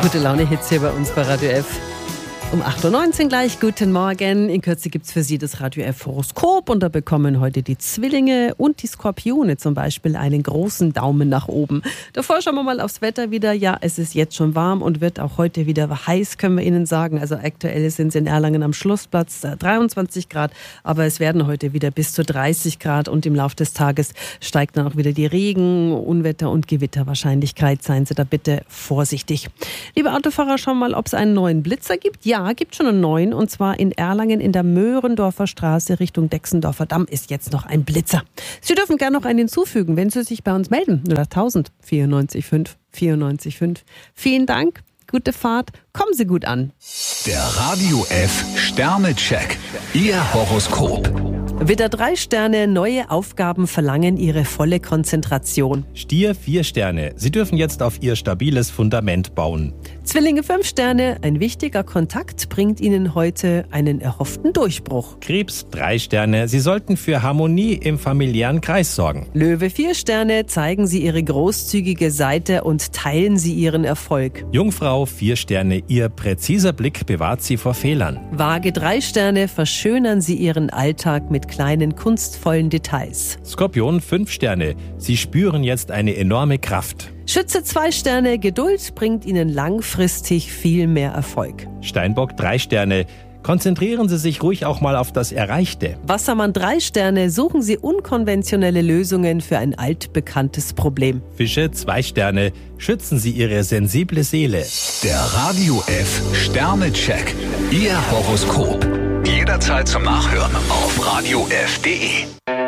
Gute Laune-Hits hier bei uns bei Radio F. Um 8.19 Uhr gleich, guten Morgen. In Kürze gibt es für Sie das Radio F-Horoskop und da bekommen heute die Zwillinge und die Skorpione zum Beispiel einen großen Daumen nach oben. Davor schauen wir mal aufs Wetter wieder. Ja, es ist jetzt schon warm und wird auch heute wieder heiß, können wir Ihnen sagen. Also aktuell sind es in Erlangen am Schlussplatz 23 Grad, aber es werden heute wieder bis zu 30 Grad und im Laufe des Tages steigt dann auch wieder die Regen-, Unwetter- und Gewitterwahrscheinlichkeit. Seien Sie da bitte vorsichtig. Liebe Autofahrer, schauen wir mal, ob es einen neuen Blitzer gibt. Ja, gibt schon einen neuen, und zwar in Erlangen in der Möhrendorfer Straße Richtung Dexendorfer Damm ist jetzt noch ein Blitzer. Sie dürfen gerne noch einen hinzufügen, wenn Sie sich bei uns melden. 081000 94 5 94 5. Vielen Dank, gute Fahrt, kommen Sie gut an. Der Radio F Sternecheck. Ihr Horoskop. Widder 3 Sterne, neue Aufgaben verlangen Ihre volle Konzentration. Stier 4 Sterne. Sie dürfen jetzt auf Ihr stabiles Fundament bauen. Zwillinge 5 Sterne, ein wichtiger Kontakt bringt Ihnen heute einen erhofften Durchbruch. Krebs 3 Sterne. Sie sollten für Harmonie im familiären Kreis sorgen. Löwe 4 Sterne, zeigen Sie Ihre großzügige Seite und teilen Sie Ihren Erfolg. Jungfrau 4 Sterne. Ihr präziser Blick bewahrt Sie vor Fehlern. Waage 3 Sterne, verschönern Sie Ihren Alltag mit kleinen kunstvollen Details. Skorpion 5 Sterne. Sie spüren jetzt eine enorme Kraft. Schütze 2 Sterne, Geduld bringt Ihnen langfristig viel mehr Erfolg. Steinbock 3 Sterne. Konzentrieren Sie sich ruhig auch mal auf das Erreichte. Wassermann 3 Sterne, suchen Sie unkonventionelle Lösungen für ein altbekanntes Problem. Fische 2 Sterne. Schützen Sie Ihre sensible Seele. Der Radio F Sternecheck. Ihr Horoskop. Jederzeit zum Nachhören auf radiof.de.